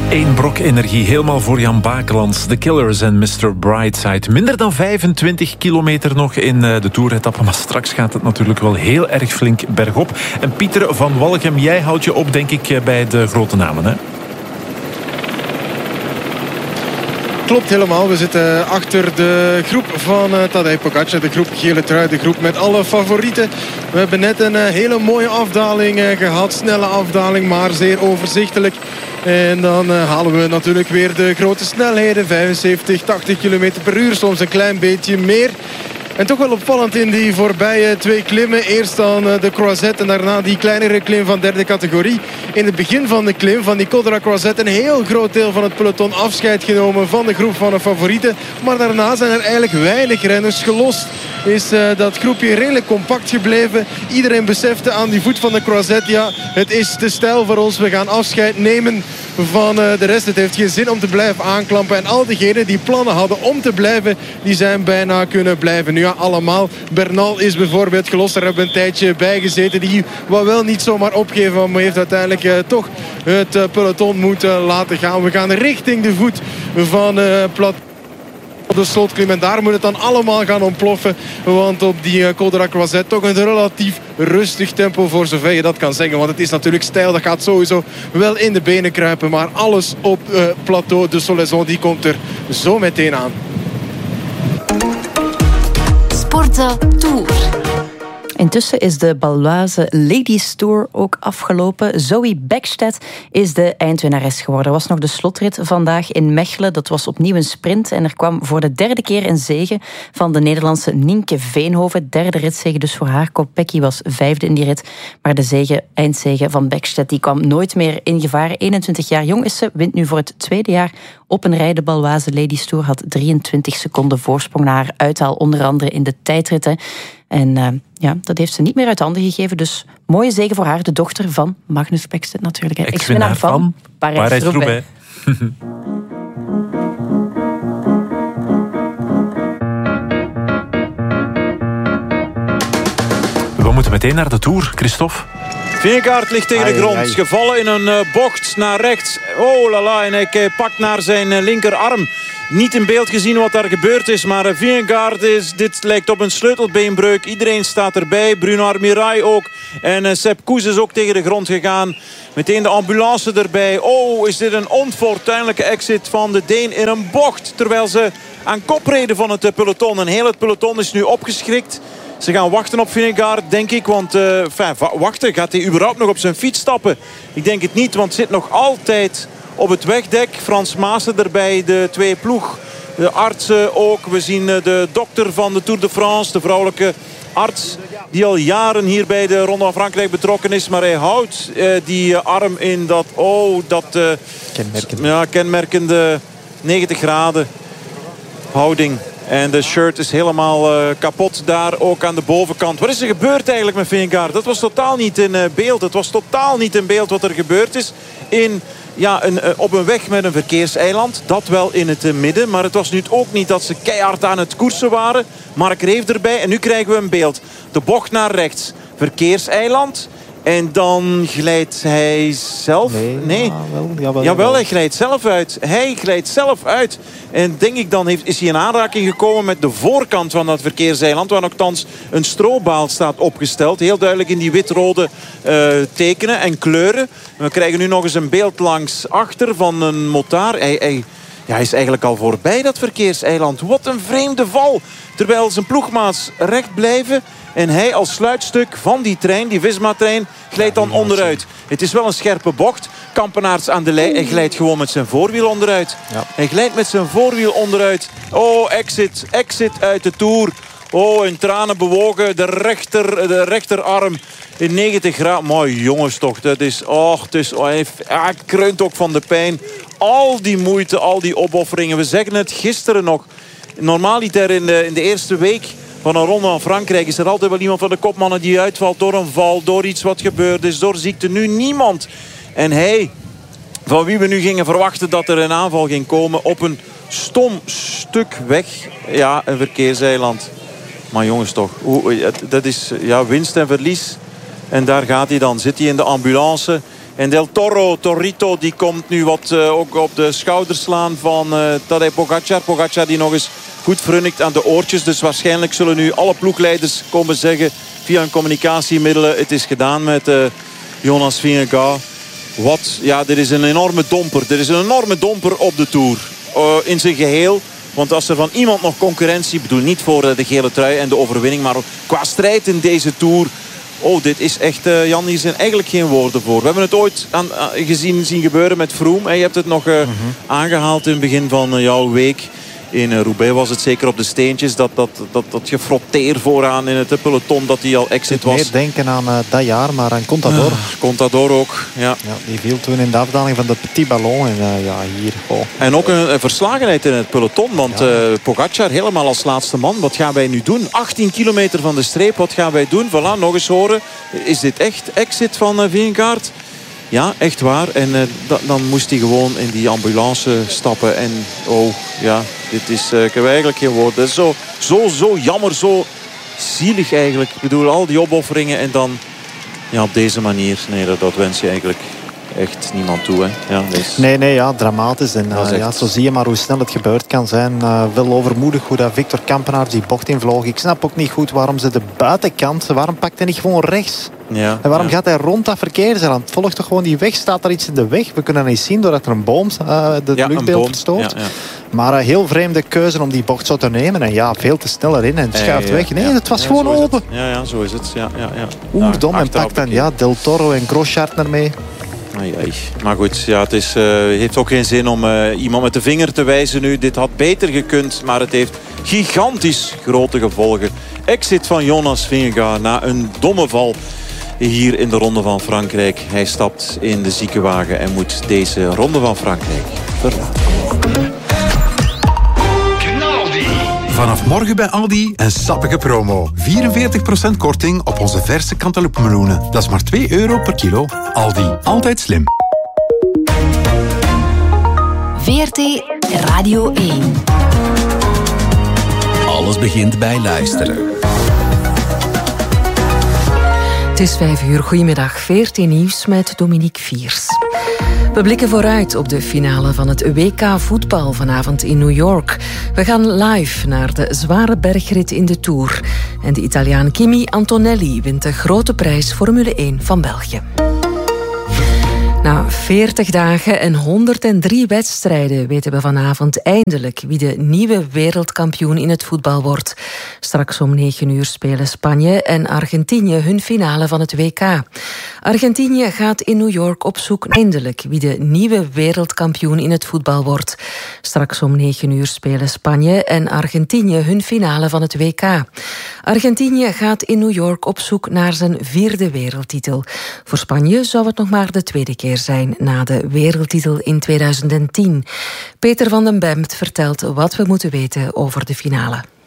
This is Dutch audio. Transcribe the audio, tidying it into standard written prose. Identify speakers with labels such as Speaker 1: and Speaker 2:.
Speaker 1: Eén brok energie, helemaal voor Jan Bakelands. The Killers en Mr. Brightside. Minder dan 25 kilometer nog in de Tour-etappe. Maar straks gaat het natuurlijk wel heel erg flink bergop. En Pieter van Walchem, jij houdt je op, denk ik, bij de grote namen, hè?
Speaker 2: Klopt helemaal. We zitten achter de groep van Tadej Pogacar. De groep gele trui, de groep met alle favorieten. We hebben net een hele mooie afdaling gehad. Snelle afdaling, maar zeer overzichtelijk. En dan halen we natuurlijk weer de grote snelheden. 75, 80 km per uur. Soms een klein beetje meer. En toch wel opvallend in die voorbije twee klimmen. Eerst dan de Croisette en daarna die kleinere klim van derde categorie. In het begin van de klim van die Col de la Croisette een heel groot deel van het peloton afscheid genomen van de groep van de favorieten. Maar daarna zijn er eigenlijk weinig renners gelost. Is dat groepje redelijk compact gebleven. Iedereen besefte aan die voet van de Croisette, ja, het is te steil voor ons. We gaan afscheid nemen van de rest. Het heeft geen zin om te blijven aanklampen. En al diegenen die plannen hadden om te blijven, die zijn bijna kunnen blijven. Nu ja, allemaal. Bernal is bijvoorbeeld gelost. Daar hebben we een tijdje bij gezeten. Die wou wel niet zomaar opgeven, maar heeft uiteindelijk toch het peloton moeten laten gaan. We gaan richting de voet van de slotklim. En daar moet het dan allemaal gaan ontploffen. Want op die Col de la Croisette toch een relatief rustig tempo, voor zover je dat kan zeggen. Want het is natuurlijk steil. Dat gaat sowieso wel in de benen kruipen. Maar alles op plateau de Solaison, die komt er zo meteen aan.
Speaker 3: Sportza Tour.
Speaker 4: Intussen is de Baloise Ladies Tour ook afgelopen. Zoe Bäckstedt is de eindwinnares geworden. Er was nog de slotrit vandaag in Mechelen. Dat was opnieuw een sprint. En er kwam voor de derde keer een zege van de Nederlandse Nienke Veenhoven. Derde ritzege dus voor haar. Kopecky was vijfde in die rit. Maar de eindzege van Bäckstedt die kwam nooit meer in gevaar. 21 jaar jong is ze. Wint nu voor het tweede jaar op een rij. De Baloise Ladies Tour had 23 seconden voorsprong naar haar uithaal. Onder andere in de tijdritten. En dat heeft ze niet meer uit handen gegeven. Dus mooie zege voor haar, de dochter van Magnus Bäckstedt natuurlijk.
Speaker 1: Ex-winnaar van Parijs-Roubaix. We moeten meteen naar de Tour, Christophe.
Speaker 5: Vingegaard ligt tegen de grond. Gevallen in een bocht naar rechts. Oh la la. En hij pakt naar zijn linkerarm. Niet in beeld gezien wat daar gebeurd is. Maar Vingegaard dit lijkt op een sleutelbeenbreuk. Iedereen staat erbij. Bruno Armirail ook. En Sepp Kuss is ook tegen de grond gegaan. Meteen de ambulance erbij. Oh, is dit een onfortuinlijke exit van de Deen in een bocht. Terwijl ze aan kop reden van het peloton. En heel het peloton is nu opgeschrikt. Ze gaan wachten op Vingegaard, denk ik. Want, wachten, gaat hij überhaupt nog op zijn fiets stappen? Ik denk het niet, want zit nog altijd op het wegdek. Frans Maassen erbij, de twee ploeg. De artsen ook. We zien de dokter van de Tour de France, de vrouwelijke arts, die al jaren hier bij de Ronde van Frankrijk betrokken is. Maar hij houdt die arm in dat kenmerkende 90 graden houding. En de shirt is helemaal kapot daar ook aan de bovenkant. Wat is er gebeurd eigenlijk met Vingegaard? Dat was totaal niet in beeld. Het was totaal niet in beeld wat er gebeurd is op een weg met een verkeerseiland. Dat wel in het midden. Maar het was nu ook niet dat ze keihard aan het koersen waren. Mark Reef erbij. En nu krijgen we een beeld. De bocht naar rechts. Verkeerseiland. En dan glijdt hij zelf... Nee. Jawel, hij glijdt zelf uit. Hij glijdt zelf uit. En denk ik dan is hij in aanraking gekomen met de voorkant van dat verkeerseiland. Waar nogthans een strobaal staat opgesteld. Heel duidelijk in die wit-rode tekenen en kleuren. We krijgen nu nog eens een beeld langs achter van een motaar. Hij is eigenlijk al voorbij dat verkeerseiland. Wat een vreemde val. Terwijl zijn ploegmaats recht blijven. En hij als sluitstuk van die trein, die Visma-trein, glijdt dan onderuit. Het is wel een scherpe bocht. Kampenaerts aan de lei. Hij glijdt gewoon met zijn voorwiel onderuit. Ja. Hij glijdt met zijn voorwiel onderuit. Oh, exit uit de Tour. Oh, in tranen bewogen. De rechterarm in 90 graden. Mooi jongens toch. Dat is... hij kreunt ook van de pijn. Al die moeite, al die opofferingen. We zeggen het gisteren nog. Normaliter in de eerste week van een Ronde van Frankrijk is er altijd wel iemand van de kopmannen die uitvalt door een val, door iets wat gebeurd is, door ziekte. Nu niemand. En hij, van wie we nu gingen verwachten dat er een aanval ging komen op een stom stuk weg. Ja, een verkeerseiland. Maar jongens toch, dat is winst en verlies. En daar gaat hij dan. Zit hij in de ambulance. En Del Torito, die komt nu wat ook op de schouders slaan van Tadej Pogačar. Pogačar die nog eens goed frunnikt aan de oortjes. Dus waarschijnlijk zullen nu alle ploegleiders komen zeggen via hun communicatiemiddelen: het is gedaan met Jonas Vingegaard. Dit is een enorme domper. Er is een enorme domper op de Tour. In zijn geheel. Want als er van iemand nog concurrentie, bedoel niet voor de gele trui en de overwinning, maar qua strijd in deze Tour. Dit is echt, Jan, hier zijn eigenlijk geen woorden voor. We hebben het ooit zien gebeuren met Froome. Je hebt het nog aangehaald in het begin van jouw week. In Roubaix was het zeker op de steentjes. Dat gefrotteer vooraan in het peloton dat hij al exit was.
Speaker 6: Meer denken aan dat jaar, maar aan Contador.
Speaker 5: Contador ook, ja.
Speaker 6: Die viel toen in de afdaling van de Petit Ballon. En hier. Oh.
Speaker 5: En ook een verslagenheid in het peloton. Want Pogačar helemaal als laatste man. Wat gaan wij nu doen? 18 kilometer van de streep. Wat gaan wij doen? Voilà, nog eens horen. Is dit echt exit van Vingegaard? Ja, echt waar. En dan moest hij gewoon in die ambulance stappen. En dit is... ik heb eigenlijk geen woorden. Dat is zo jammer, zo zielig eigenlijk. Ik bedoel, al die opofferingen en dan op deze manier. Nee, dat wens je eigenlijk echt niemand toe. Hè. Ja,
Speaker 6: Nee, dramatisch. En zo zie je maar hoe snel het gebeurd kan zijn. Wel overmoedig hoe dat Victor Kampenaerts die bocht invloog. Ik snap ook niet goed waarom ze de buitenkant... Waarom pakt hij niet gewoon rechts?
Speaker 5: Ja,
Speaker 6: en waarom gaat hij rond dat verkeersrand? Volgt toch gewoon die weg? Staat er iets in de weg? We kunnen niet zien doordat er een boom het luchtbeeld verstoort. Ja. Maar een heel vreemde keuze om die bocht zo te nemen. En veel te snel erin en schuift weg. Nee, het was gewoon open.
Speaker 5: Ja, zo is het. Ja.
Speaker 6: Oerdom en pakt dan Del Toro en Grosjean ermee.
Speaker 5: Maar goed, het heeft ook geen zin om iemand met de vinger te wijzen nu. Dit had beter gekund, maar het heeft gigantisch grote gevolgen. Exit van Jonas Vingegaard na een domme val hier in de Ronde van Frankrijk. Hij stapt in de ziekenwagen en moet deze Ronde van Frankrijk verlaten.
Speaker 7: Vanaf morgen bij Aldi een sappige promo. 44% korting op onze verse cantaloupe-meloenen. Dat is maar €2 per kilo. Aldi, altijd slim.
Speaker 3: VRT Radio 1.
Speaker 8: Alles begint bij luisteren.
Speaker 9: Het is 5:00. Goedemiddag. VRT Nieuws met Dominique Viers. We blikken vooruit op de finale van het WK voetbal vanavond in New York. We gaan live naar de zware bergrit in de Tour. En de Italiaan Kimi Antonelli wint de grote prijs Formule 1 van België. Na 40 dagen en 103 wedstrijden weten we vanavond eindelijk wie de nieuwe wereldkampioen in het voetbal wordt. Straks om 9 uur spelen Spanje en Argentinië hun finale van het WK. Argentinië gaat in New York op zoek eindelijk wie de nieuwe wereldkampioen in het voetbal wordt. Straks om 9 uur spelen Spanje en Argentinië hun finale van het WK. Argentinië gaat in New York op zoek naar zijn 4e wereldtitel. Voor Spanje zou het nog maar de 2e keer zijn na de wereldtitel in 2010. Peter van den Bemt vertelt wat we moeten weten over de finale.